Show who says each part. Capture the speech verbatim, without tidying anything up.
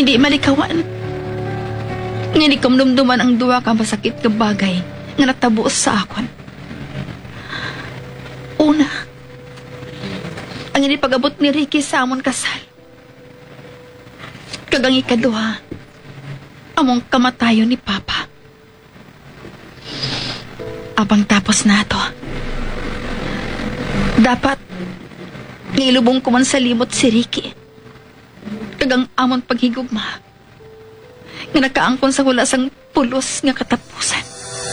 Speaker 1: hindi malikawan. Nga di kamdumduman ang duwa ka masakit ka bagay nga natabuos sa akon. Una, ang hindi pag-abot ni Ricky sa amon kasal. Kagang ikaduha, among kamatayon ni Papa. Abang tapos na to, dapat nilubong ko man sa limot si Ricky. Kagang amon paghigugma nga nakaangkon sa hulasang pulos nga katapusan.